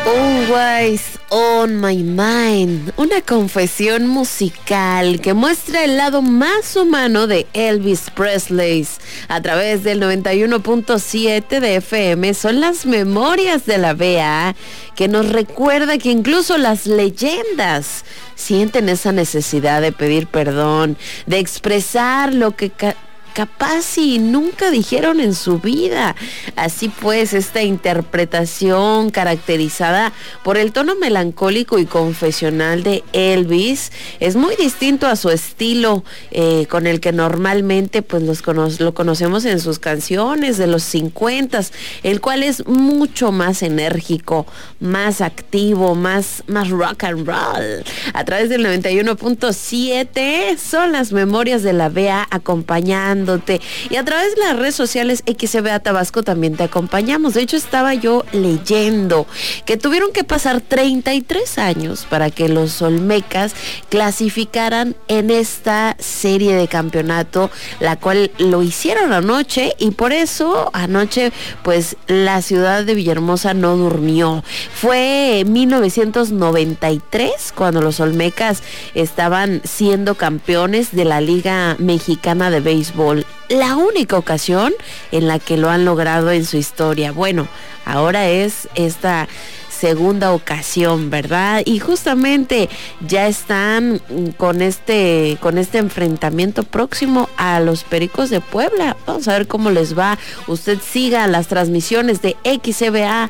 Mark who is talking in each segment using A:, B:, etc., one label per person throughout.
A: Always on my mind, una confesión musical que muestra el lado más humano de Elvis Presley. A través del 91.7 de FM son las memorias de la BA, que nos recuerda que incluso las leyendas sienten esa necesidad de pedir perdón, de expresar lo que capaz y nunca dijeron en su vida. Así pues, esta interpretación caracterizada por el tono melancólico y confesional de Elvis es muy distinto a su estilo con el que normalmente pues lo conocemos en sus canciones de los 50s, el cual es mucho más enérgico, más activo, más rock and roll. A través del 91.7 son las memorias de la BA acompañando. Y a través de las redes sociales XBA Tabasco también te acompañamos. De hecho, estaba yo leyendo que tuvieron que pasar 33 años para que los Olmecas clasificaran en esta serie de campeonato, la cual lo hicieron anoche, y por eso anoche pues la ciudad de Villahermosa no durmió. Fue en 1993 cuando los Olmecas estaban siendo campeones de la Liga Mexicana de Béisbol. La única ocasión en la que lo han logrado en su historia. Bueno, ahora es esta segunda ocasión, ¿verdad? Y justamente ya están con este enfrentamiento próximo a los Pericos de Puebla. Vamos a ver cómo les va. Usted siga las transmisiones de XBA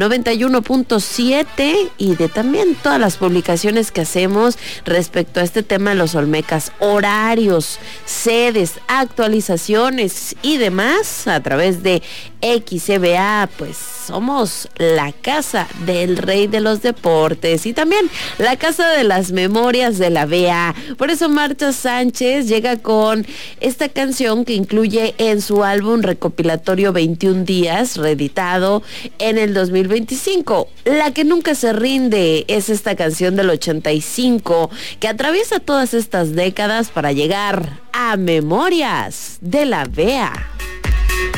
A: 91.7 y de también todas las publicaciones que hacemos respecto a este tema de los Olmecas, horarios, sedes, actualizaciones y demás a través de XBA. Pues somos la casa del rey de los deportes y también la casa de las memorias de la BA. Por eso Marta Sánchez llega con esta canción que incluye en su álbum recopilatorio 21 días, reeditado en el 2025. La que nunca se rinde es esta canción del 85 que atraviesa todas estas décadas para llegar a Memorias de la BA.